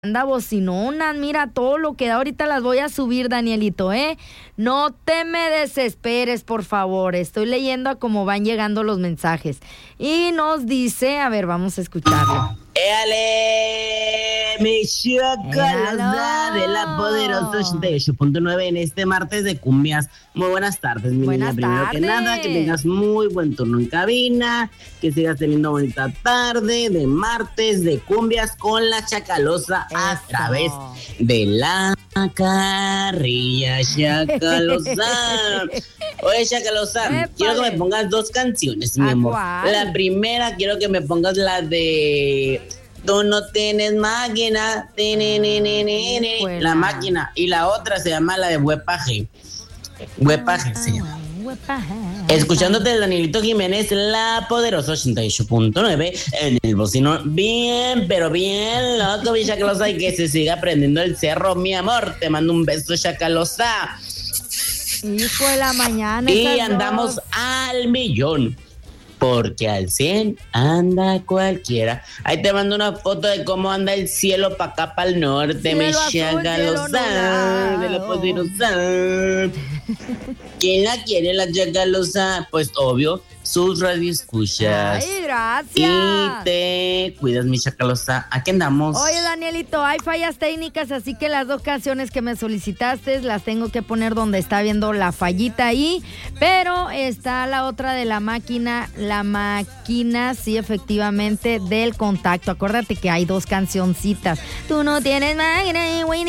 Anda bocinonas, mira todo lo que da. Ahorita las voy a subir, Danielito, ¿eh? No te me desesperes, por favor. Estoy leyendo a cómo van llegando los mensajes. Y nos dice, a ver, vamos a escucharlo. ¡Éale! Mi chacalosa de la poderosa 88.9 en este martes de cumbias. Muy buenas tardes, mi niña. Primero que nada, que tengas muy buen turno en cabina, que sigas teniendo bonita tarde de martes de cumbias con la chacalosa a través de la carrilla chacalosa. Oye, chacalosa, quiero que me pongas dos canciones, mi amor. La primera, quiero que me pongas la de Tú no tienes máquina, la máquina. Y la otra se llama la de Huepaje. Huepaje se llama. Escuchándote, Danielito Jiménez, la poderosa 88.9 en el bocino. Bien, pero bien loco, mi chacalosa, y que se siga prendiendo el cerro, mi amor. Te mando un beso, chacalosa. Hijo de la mañana. Y andamos al millón, porque al 100 anda cualquiera. Ahí te mando una foto de cómo anda el cielo para acá, para el norte, mi chacalosa de la poderosa. ¿Quién la quiere, la chacalosa? Pues obvio, sus radioescuchas. Ay, gracias. Y te cuidas, mi chacalosa. ¿A qué andamos? Oye, Danielito, hay fallas técnicas, así que las dos canciones que me solicitaste las tengo que poner donde está viendo la fallita ahí. Pero está la otra de la máquina, sí, efectivamente, del contacto. Acuérdate que hay dos cancioncitas. Tú no tienes máquina,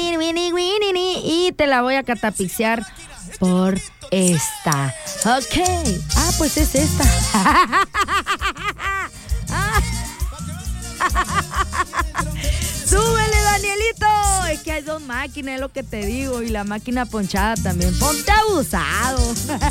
y te la voy a catapixiar por esta. Ok. Pues es esta. Súbele, Danielito. Es que hay dos máquinas, es lo que te digo. Y la máquina ponchada también. Ponte abusado.